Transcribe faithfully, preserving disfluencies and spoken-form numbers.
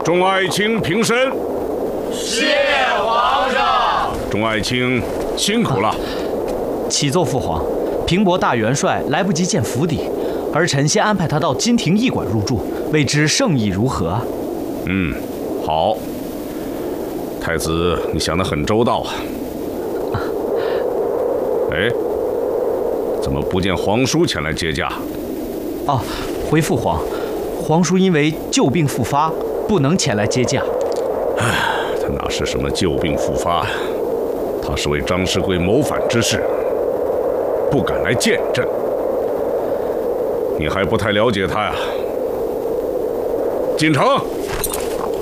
众爱卿平身。 谢皇上。 众爱卿辛苦了。 启奏父皇，平伯大元帅来不及见府邸，儿臣先安排他到金庭驿馆入住，未知圣意如何？ 嗯，好。太子，你想得很周到啊。哎，怎么不见皇叔前来接驾？ 哦，回父皇，皇叔因为旧病复发，不能前来接驾。 唉，他哪是什么旧病复发呀？他是为张世贵谋反之事，不敢来见朕。你还不太了解他呀？进城。